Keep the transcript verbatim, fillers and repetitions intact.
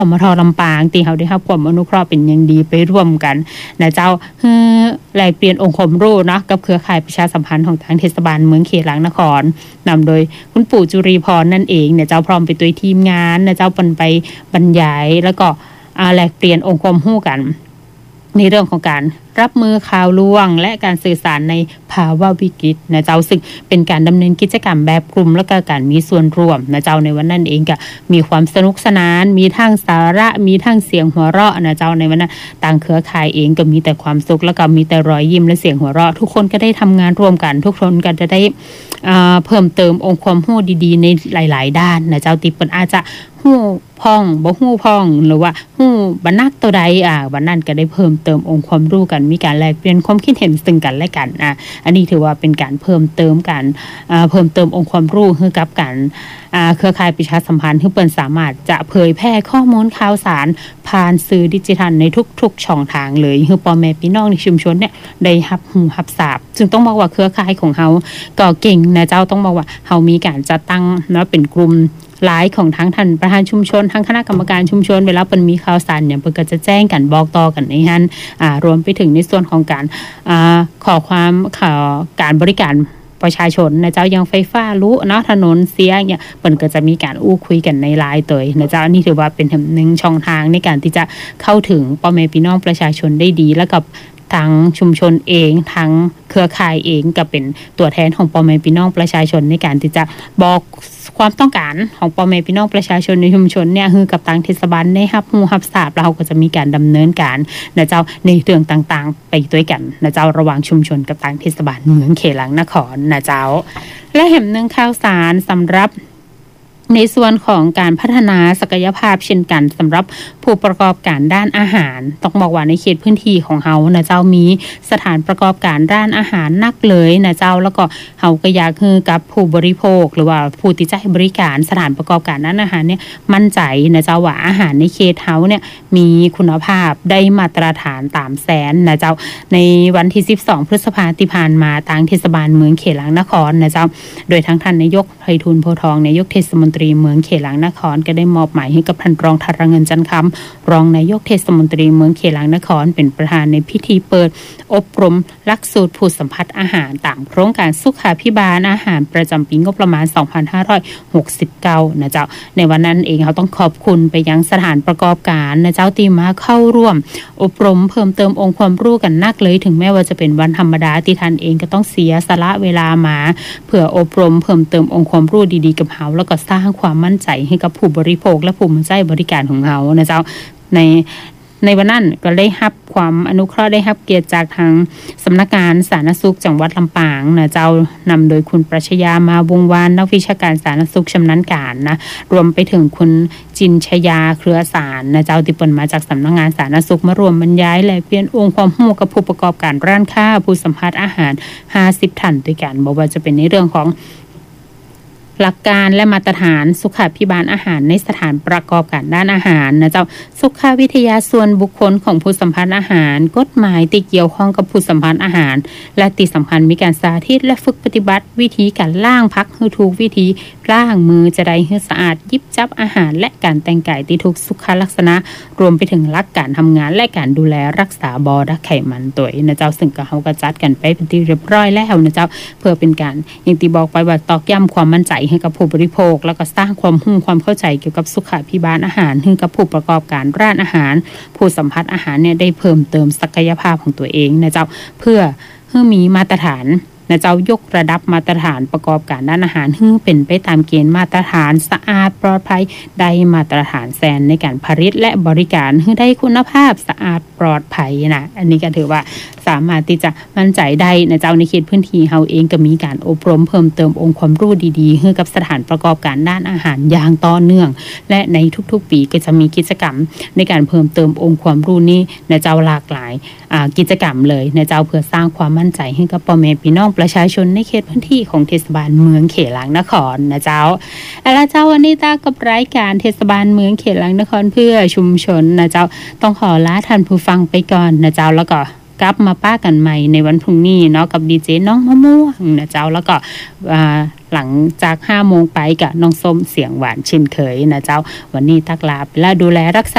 อมทลำปางตีเขาได้รับความอนุเคราะห์เป็นอย่างดีไปร่วมกันนะเจ้าเฮือแลกเปลี่ยนองค์ความรู้เนาะกับเครือข่ายประชาสัมพันธ์ของทางเทศบาลเมืองเขตหลังนครนำโดยคุณปู่จุรีพรนั่นเองเนี่ยเจ้าพร้อมไปตัวทีมงานนะเจ้าเป็นไปบรรยายแล้วก็แลกเปลี่ยนองค์ความรู้กันในเรื่องของการรับมือข่าวลวงและการสื่อสารในภาวะวิกฤตนะเจ้าซึ่งเป็นการดำเนินกิจกรรมแบบกลุ่มและก็การมีส่วนร่วมนะเจ้าในวันนั้นเองก็มีความสนุกสนานมีทั้งสาระมีทั้งเสียงหัวเราะนะเจ้าในวันนั้นต่างเครือข่ายเองก็มีแต่ความสุขแล้วก็มีแต่รอยยิ้มและเสียงหัวเราะทุกคนก็ได้ทำงานร่วมกันทุกคนก็จะได้เพิ่มเติมองค์ความรู้ดีๆในหลายๆด้านนะเจ้าติเปิ้นอาจจะฮู้พ่องบ่ฮู้พ่องหรือว่าฮู้บ่นักตัวใดอ่าวันนั้นก็ได้เพิ่มเติมองค์ความรู้กันมีการแลกเปลี่ยนความคิดเห็นซึ่งกันและกันอ่ะอันนี้ถือว่าเป็นการเพิ่มเติมกันอ่าเพิ่มเติมองค์ความรู้ให้กับกันอ่าเครือข่ายประชาสัมพันธ์ที่เปิ้นสามารถจะเผยแพร่ข้อมูลข่าวสารผ่านสื่อดิจิทัลในทุกๆช่องทางเลยให้พ่อแม่พี่น้องในชุมชนเนี่ยได้รับรู้รับทราบจึงต้องบอกว่าเครือข่ายของเฮาก็เก่งนะเจ้าต้องบอกว่าเฮามีการจัดตั้งเนาะเป็นกลุ่มหลายของทั้งท่านประธานชุมชนทั้งคณะกรรมการชุมชนเวลาเปิ้นมีข่าวสารเนี่ยเปิ้นก็จะแจ้งกันบอกต่อกันในนั้นอ่ารวมไปถึงในส่วนของการอ่าขอความข่าวการบริการประชาชนนะเจ้ายังไฟฟ้ารู้เนาะถนนเสียเนี่ยเปิ้นก็จะมีการอู้คุยกันในไลน์ตัวนะเจ้าอันนี้ถือว่าเป็นหนึ่งช่องทางในการที่จะเข้าถึงพ่อแม่พี่น้องประชาชนได้ดีแล้วกับทั้งชุมชนเองทั้งเครือข่ายเองก็เป็นตัวแทนของพ่อแม่พี่น้องประชาชนในการที่จะบอกความต้องการของพ่อแม่พี่น้องประชาชนในชุมชนเนี่ยคือกับทางเทศบาลได้รับรู้รับทราบแล้วเราก็จะมีการดำเนินการนะเจ้าในเรื่องต่างๆไปด้วยกันนะเจ้าระหว่างชุมชนกับทางเทศบาลเมืองเขลังนครนะเจ้าและแห่งหนึ่งข่าวสารสำหรับในส่วนของการพัฒนาศักยภาพเช่นกันสำหรับผู้ประกอบการด้านอาหารต้องบอกว่าในเขตพื้นที่ของเฮานะเจ้ามีสถานประกอบการด้านอาหารนักเลยนะเจ้าแล้วก็เฮาก็อยากคือกับผู้บริโภคหรือว่าผู้ที่จะให้บริการสถานประกอบการด้านอาหารเนี่ยมั่นใจนะเจ้าว่าอาหารในเขตเฮาเนี่ยมีคุณภาพได้มาตรฐานตามแสนนะเจ้าในวันที่สิบสองพฤษภาคมที่ผ่านมาทางเทศบาลเมืองเขลังนครนะเจ้าโดยทั้งท่านนายกไพฑูรย์โพธิ์ทองนายกเทศมนตรีเมืองเขลังนครก็ได้มอบหมายให้กับท่านรองธารเงินจันทร์คำรองนายกเทศมนตรีเมืองเขลังนครเป็นประธานในพิธีเปิดอบรมหลักสูตรผู้สัมผัสอาหารตามโครงการสุขาภิบาลอาหารประจำปีงบประมาณสองพันห้าร้อยหกสิบเก้านะเจ้าในวันนั้นเองเขาต้องขอบคุณไปยังสถานประกอบการนะเจ้าที่มาเข้าร่วมอบรมเพิ่มเติมองค์ความรู้กันนักเลยถึงแม้ว่าจะเป็นวันธรรมดาที่ท่านเองก็ต้องเสียสละเวลามาเพื่ออบรมเพิ่มเติมองค์ความรู้ดีๆกับเฮาแล้วก็สร้างความมั่นใจให้กับผู้บริโภคและผู้มาใช้บริการของเฮานะเจ้าในในวันนั้นก็ได้รับความอนุเคราะห์ได้รับเกียรติจากทางสำนักงานสาธารณสุขจังหวัดลำปางนะเจ้านำโดยคุณปรัชญามาวงวานนักวิชาการสาธารณสุขชำนาญการนะรวมไปถึงคุณจินชยาเครือสารนะเจ้าที่เปิ้นมาจากสำนักงานสาธารณสุขมารวมบรรยายและเปลี่ยนองค์ความรู้กับผู้ประกอบการร้านค้าผู้สัมภาษณ์อาหารห้าสิบท่านด้วยกันบอกว่าจะเป็นในเรื่องของหลักการและมาตรฐานสุขาภิบาลอาหารในสถานประกอบการด้านอาหารนะเจ้าสุขวิทยาส่วนบุคคลของผู้สัมพันธ์อาหารกฎหมายที่เกี่ยวข้องกับผู้สัมพันธ์อาหารและที่สำคัญมีการสาธิตและฝึกปฏิบัติวิธีการล้างพักให้ถูกวิธีล้างมือจะได้ให้สะอาดยิบจับอาหารและการแต่งกายที่ถูกสุขลักษณะรวมไปถึงหลักการทำงานและการดูแลรักษาบ่อดักไขมันตัวนะเจ้าซึ่งก็เฮาก็จัดกันไปเป็นที่เรียบร้อยแล้วนะเจ้าเพื่อเป็นการอย่างที่บอกไปว่าตอกย้ำความมั่นใจให้กับผู้บริโภคแล้วก็สร้างความรู้ความเข้าใจเกี่ยวกับสุขาภิบาลอาหารให้กับผู้ประกอบการร้านอาหารผู้สัมผัสอาหารเนี่ยได้เพิ่มเติมศักยภาพของตัวเองนะเจ้าเพื่อให้มีมาตรฐานนะเจ้ายกระดับมาตรฐานประกอบการด้านอาหารให้เป็นไปตามเกณฑ์มาตรฐานสะอาดปลอดภัยได้มาตรฐานแซนในการผลิตและบริการให้ได้คุณภาพสะอาดปลอดภัยนะอันนี้ก็ถือว่าสามารถที่จะมั่นใจได้นะเจ้าในเขตพื้นที่เฮาเองก็มีการอบรมเพิ่มเติมองค์ความรู้ดีๆให้กับสถานประกอบการด้านอาหารอย่างต่อเนื่องและในทุกๆปีก็จะมีกิจกรรมในการเพิ่มเติมองค์ความรู้นี้นะเจ้าหลากหลายกิจกรรมเลยนะเจ้าเพื่อสร้างความมั่นใจให้กับพ่อแม่พี่น้องประชาชนในเขตพื้นที่ของเทศบาลเมืองเขลังนครนะเจ้าและเจ้าวันนี้ตากับรายการเทศบาลเมืองเขลังนครเพื่อชุมชนนะเจ้าต้องขอลาท่านผู้ฟังไปก่อนนะเจ้าแล้วก็กลับมาป้ากันใหม่ในวันพรุ่งนี้เนาะกับดีเจน้องมะม่วงนะเจ้าแล้วก็หลังจากห้าโมงไปกับน้องส้มเสียงหวานเช่นเคยนะเจ้าวันนี้ตักลาและดูแลรักษา